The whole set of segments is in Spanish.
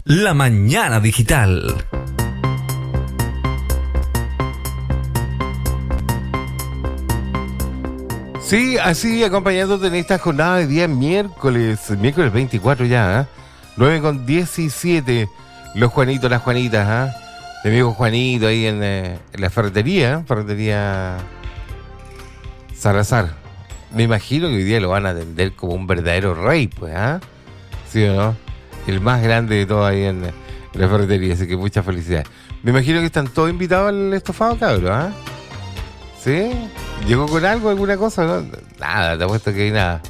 La Mañana Digital. Sí, así acompañándote en esta jornada de día miércoles 24 ya, 9:17, los Juanitos, las Juanitas, mi amigo Juanito ahí en la ferretería Salazar. Me imagino que hoy día lo van a atender como un verdadero rey, pues, ¿sí o no? El más grande de todo ahí en la ferretería, así que muchas felicidades. Me imagino que están todos invitados al estofado, cabrón, ¿sí? ¿Llegó con algo, alguna cosa? ¿No? Nada, te apuesto que hay nada.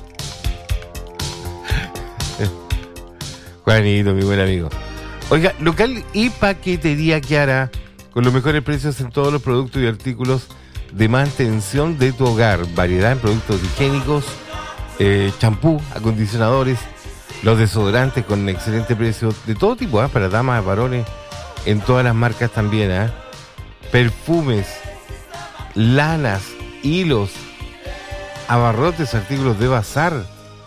Juanito, mi buen amigo. Oiga, local y paquetería Kiara, con los mejores precios en todos los productos y artículos de mantención de tu hogar. Variedad en productos higiénicos, champú, acondicionadores, los desodorantes con excelente precio, de todo tipo, para damas, varones, en todas las marcas también, perfumes, lanas, hilos, abarrotes, artículos de bazar.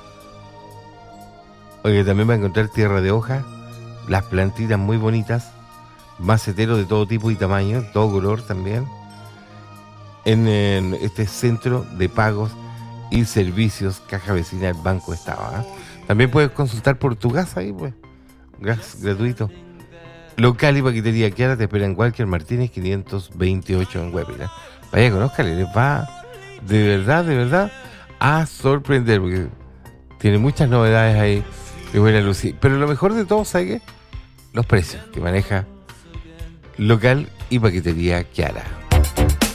Oye, también va a encontrar tierra de hoja, las plantitas muy bonitas, maceteros de todo tipo y tamaño, todo color también, en este centro de pagos y servicios, Caja Vecina del Banco Estado. También puedes consultar por tu gas ahí, pues, gas gratuito. Local y paquetería Kiara te espera en Walker Martínez 528 en Huépila. Vaya, conózcale, les va de verdad a sorprender, porque tiene muchas novedades ahí y buena luz. Pero lo mejor de todo, ¿sabes qué? Los precios que maneja Local y paquetería Kiara.